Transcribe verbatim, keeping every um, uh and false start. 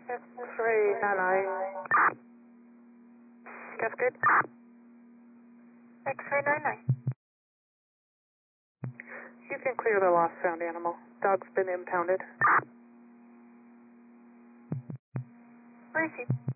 X-ray nine nine. Cascade. X-ray nine nine. You can clear the lost found animal. Dog's been impounded. Where is he?